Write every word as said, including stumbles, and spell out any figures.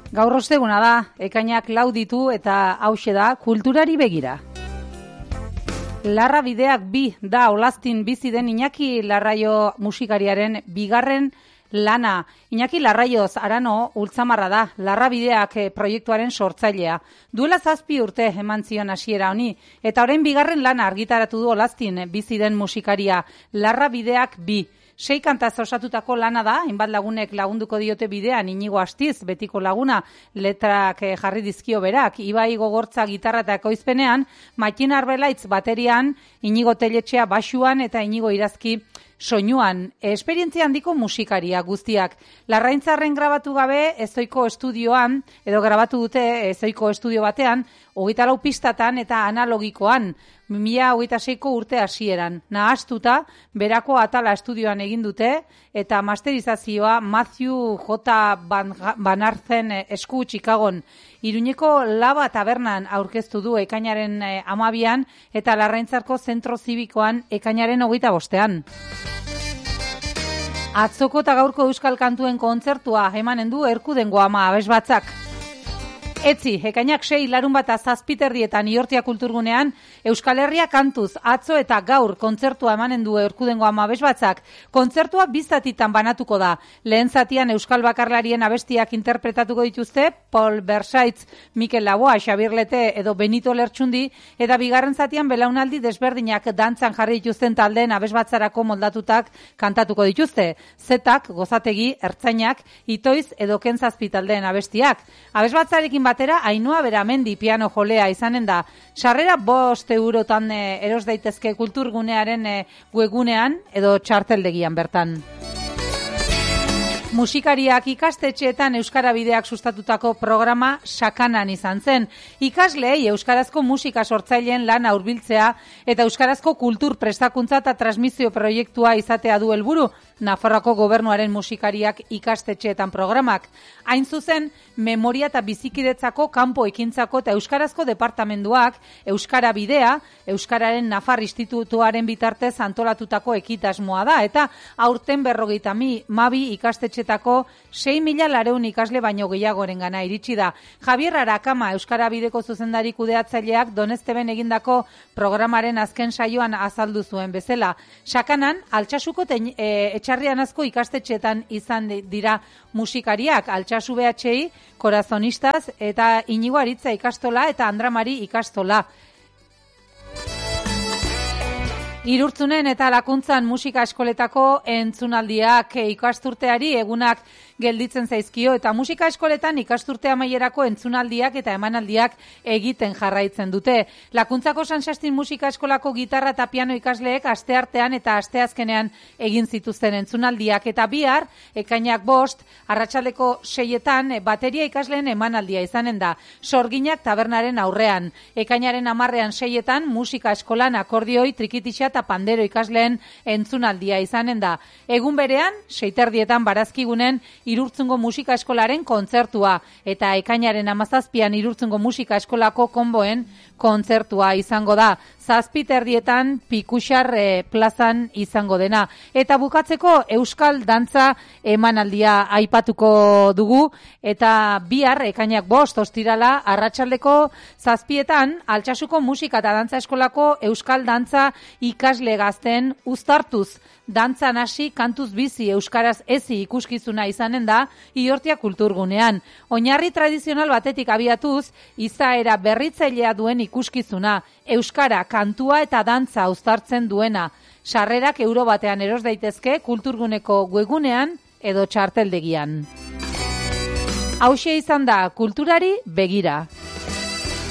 Gaur osteguna da, ekainak lau ditu eta hauxe da kulturari begira. Larra bideak bi da Olaztin bizi den Iñaki Larraio musikariaren bigarren lana. Iñaki Larraioz Arano Ultzamarra da, Larra bideak proiektuaren sortzailea. Duela zazpi urte eman zion hasiera honi, eta orain bigarren lana argitaratu du Olaztin bizi den musikaria, Larra bideak bi. Sei kantaz osatutako lana da, hainbat lagunek lagunduko diote bidean, Inigo Astiz, betiko laguna, letrak jarri dizkio berak, Ibai Gogortza gitarra eta ekoizpenean, Matin Arbelaitz baterian, Inigo Teletxea basuan eta Inigo Irazki soinuan. Esperientzia handiko musikaria guztiak. Larraintzarren grabatu gabe ezoiko estudioan, edo grabatu dute ezoiko estudio batean, hogeita lau pistatan eta analogikoan, mila hogeita seiko urte hasieran. Nahastuta, berako atala estudioan egin dute, eta masterizazioa Matthew J. Van Arzen esku Chicagon. Iruñeko Laba Tabernan aurkeztu du ekainaren amabian, eta Larraintzarko zentro zibikoan ekainaren hogeita bostean. Atzoko eta gaurko euskal kantuen kontzertua emanen du Erkudengo Ama abesbatzak. Etzi, ekainak sei larun bat zazpiterdietan Iortia kulturgunean, Euskal Herria kantuz, atzo eta gaur kontzertua emanen du Erkudengo Ama abesbatzak. Kontzertua biztatitan banatuko da. Lehen zatian Euskal Bakarlarien abestiak interpretatuko dituzte, Paul Bersaitz, Mikel Laboa, Xabier Lete edo Benito Lertxundi, eta bigarren zatian belaunaldi desberdinak dantzan jarri dituzten taldeen abesbatzarako moldatutak kantatuko dituzte. Zetak, Gozategi, Ertzainak, Itoiz edo Kentzazpi taldeen abestiak. Abesbatzarekin batera, Ainhoa Beramendi piano jolea izanen da. Sarrera bost eurotan e, eros daitezke kulturgunearen e, webgunean edo txarteldegian bertan. Musikariak ikastetxeetan Euskara bideak sustatutako programa Sakanan izan zen. Ikasleei euskarazko musika sortzaileen lana hurbiltzea eta euskarazko kultur prestakuntza eta transmisio proiektua izatea du helburu, Nafarroako gobernuaren musikariak ikastetxeetan programak. Hain zuzen, memoria eta bizikidetzako kanpo ekintzako eta euskarazko departamenduak Euskara bidea, Euskararen Nafar Institutuaren bitartez antolatutako ekitasmoa da, eta aurten berrogeita mi mabi ikastetxetako sei mila lareun ikasle baino gehiagoren gana iritsi da. Javier Arakama, Euskara bideko zuzendari kudeatzaileak Donesteben egindako programaren azken saioan azaldu zuen bezala. Sakanan, Altsasuko ten, e, etxarrian asko ikastetxeetan izan dira musikariak, Altsasu B H I, Corazonistas eta Inigo Aritza ikastola eta Andramari ikastola. Irurtzunen eta Lakuntzan musika eskoletako entzunaldiak ikasturteari egunak gelditzen zaizkio eta musika eskoletan ikasturte amaierako entzunaldiak eta emanaldiak egiten jarraitzen dute. Lakuntzako San Sastin musika eskolako gitarra eta piano ikasleek asteartean eta asteazkenean egin zituzten entzunaldiak eta bihar, ekainak bost, arratsaldeko seietan bateria ikasleen emanaldia izanen da. Sorginak tabernaren aurrean. Ekainaren hamarrean seietan musika eskolan akordioi, trikitixa eta pandero ikasleen entzunaldia izanen da. Egun berean, seiterdietan barazkigunen Irurtzungo musika eskolaren kontzertua eta ekainaren hamazazpian Irurtzungo musika eskolako konboen kontzertua izango da. Zazpiterdietan Pikuxar e, plazan izango dena. Eta bukatzeko Euskal Dantza emanaldia aipatuko dugu eta bihar ekainak bost ostirala arratsaldeko zazpietan Altsasuko musika eta dantza eskolako Euskal Dantza ikasle gazten uztartuz. Dantzan hasi kantuz bizi euskaraz ezi ikuskizuna izanen da Iortia kulturgunean. Oinarri tradizional batetik abiatuz, izaera berritzailea duen ikuskizuna, euskara kantua eta dantza uztartzen duena. Sarrerak euro batean eros daitezke kulturguneko webgunean edo txarteldegian. Hauxe izan da kulturari begira.